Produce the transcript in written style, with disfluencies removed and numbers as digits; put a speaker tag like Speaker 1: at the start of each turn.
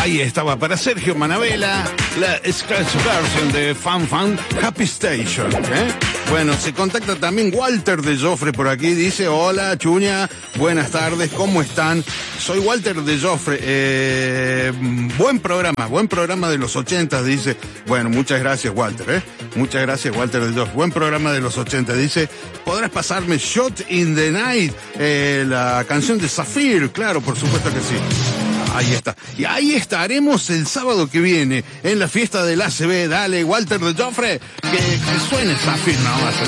Speaker 1: Ahí estaba para Sergio Manabela, la scratch version de Fan Fan Happy Station. Bueno, se contacta también Walter de Joffre por aquí, dice: hola Chuña, buenas tardes, ¿cómo están? Soy Walter de Joffre, buen programa de los 80, dice. Bueno, muchas gracias Walter, muchas gracias Walter de Joffre, buen programa de los 80, dice. ¿Podrás pasarme Shot in the Night, la canción de Zafir? Claro, por supuesto que sí. Ahí está. Y ahí estaremos el sábado que viene en la fiesta del ACB. Dale, Walter de Joffre, que suene Zafir nomás.